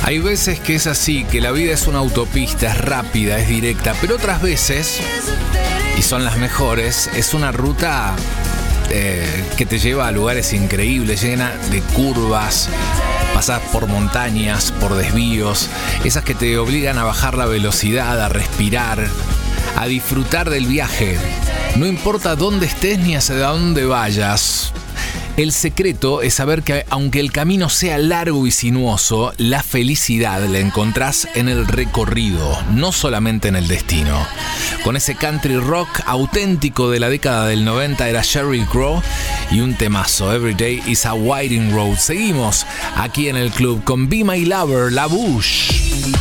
Hay veces que es así, que la vida es una autopista, es rápida, es directa, pero otras veces, y son las mejores, es una ruta que te lleva a lugares increíbles, llena de curvas, pasas por montañas, por desvíos, esas que te obligan a bajar la velocidad, a respirar, a disfrutar del viaje. No importa dónde estés ni hacia dónde vayas. El secreto es saber que aunque el camino sea largo y sinuoso, la felicidad la encontrás en el recorrido, no solamente en el destino. Con ese country rock auténtico de la década del 90 era Sheryl Crow y un temazo, Every Day is a Winding Road. Seguimos aquí en el club con Be My Lover, La Bush.